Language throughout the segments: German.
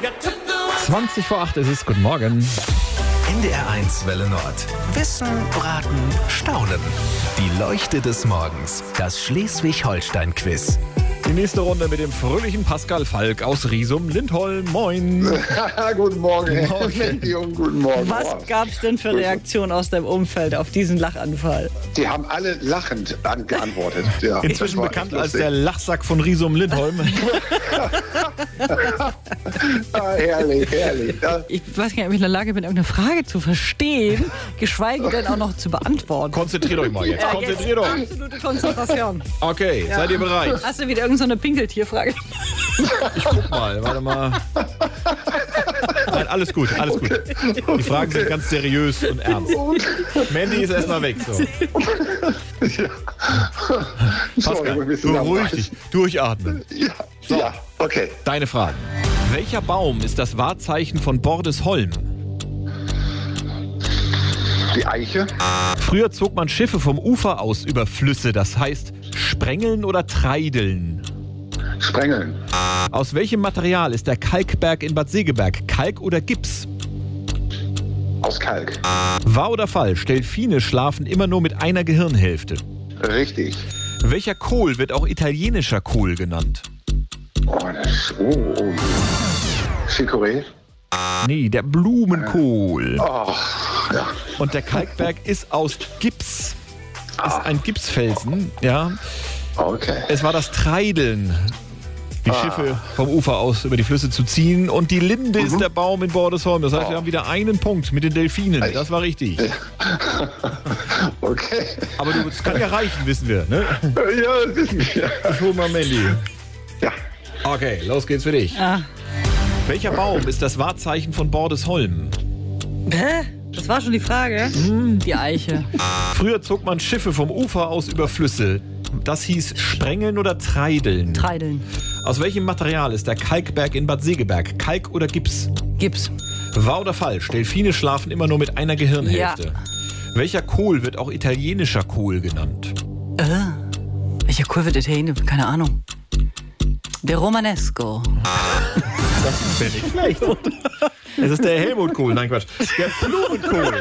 7:20 ist es. Guten Morgen. NDR1 Welle Nord. Wissen, raten, staunen. Die Leuchte des Morgens. Das Schleswig-Holstein-Quiz. Die nächste Runde mit dem fröhlichen Pascal Falk aus Riesum-Lindholm. Moin. Guten Morgen. Morgen. Guten Morgen. Was gab es denn für Reaktionen aus deinem Umfeld auf diesen Lachanfall? Die haben alle lachend geantwortet. Ja, Inzwischen bekannt als der Lachsack von Riesum-Lindholm. Herrlich, herrlich. Ja. Ich weiß gar nicht, ob ich in der Lage bin, irgendeine Frage zu verstehen, geschweige denn auch noch zu beantworten. Konzentriert euch mal jetzt. Konzentriert euch. Absolute Konzentration. Okay, seid ihr bereit? Hast du wieder irgendeine Pinkeltierfrage? Ich guck mal, warte mal. Nein, alles gut, alles gut. Die Fragen sind ganz seriös und ernst. Mandy ist erstmal weg. So. Pascal, beruhig dich, durchatmen. Ja, ja, okay. Deine Fragen. Welcher Baum ist das Wahrzeichen von Bordesholm? Die Eiche, Früher zog man Schiffe vom Ufer aus über Flüsse, das heißt sprengeln oder treideln. Sprengeln, Aus welchem Material ist der Kalkberg in Bad Segeberg? Kalk oder Gips? aus Kalk. Wahr oder falsch? Delfine schlafen immer nur mit einer Gehirnhälfte. Richtig. Welcher Kohl wird auch italienischer Kohl genannt? Oh. Chicorée. Nee, der Blumenkohl. Oh, ja. Und der Kalkberg ist aus Gips. Ist ein Gipsfelsen, ja. Okay. Es war das Treideln, die Schiffe vom Ufer aus über die Flüsse zu ziehen. Und die Linde ist der Baum in Bordesholm. Das heißt, wir haben wieder einen Punkt mit den Delfinen. Das war richtig. Okay. Aber das kann ja reichen, wissen wir, ne? Ja, das wissen wir. Ich hol mal Mandy. Ja. Okay, los geht's für dich. Ah. Welcher Baum ist das Wahrzeichen von Bordesholm? Hä? Das war schon die Frage? Die Eiche. Früher zog man Schiffe vom Ufer aus über Flüsse. Das hieß sprengeln oder treideln. Treideln. Aus welchem Material ist der Kalkberg in Bad Segeberg? Kalk oder Gips? Gips. Wahr oder falsch? Delfine schlafen immer nur mit einer Gehirnhälfte. Ja. Welcher Kohl wird auch italienischer Kohl genannt? Welcher Kohl wird Italienisch? Keine Ahnung. Der Romanesco. Das wäre nicht schlecht. Es ist der Helmut Kohl. Nein, Quatsch. Der Blumenkohl.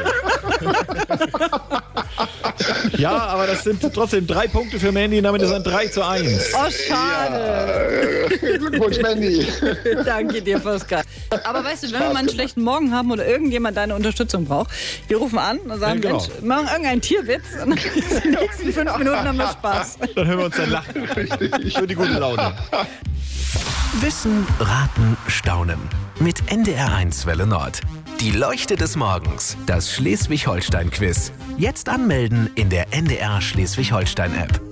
Ja, aber das sind trotzdem 3 Punkte für Mandy. Damit ist ein 3:1. Oh, schade. Glückwunsch, Mandy. Danke dir, Pascal. Aber weißt du, wenn wir mal einen schlechten Morgen haben oder irgendjemand deine Unterstützung braucht, wir rufen an und sagen, Ja, genau. Mensch, machen irgendeinen Tierwitz und dann die nächsten 5 Minuten haben wir Spaß. Dann hören wir uns dann lachen. Für die gute Laune. Wissen, raten, staunen. Mit NDR1 Welle Nord. Die Leuchte des Morgens. Das Schleswig-Holstein-Quiz. Jetzt anmelden in der NDR Schleswig-Holstein-App.